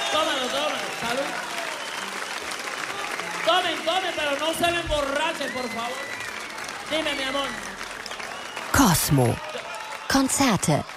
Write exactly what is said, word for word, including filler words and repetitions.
Tómalo, tómalo. Salud. Tomen, tomen, pero no se me emborrachen, por favor. Dime, mi amor. Cosmo. Konzerte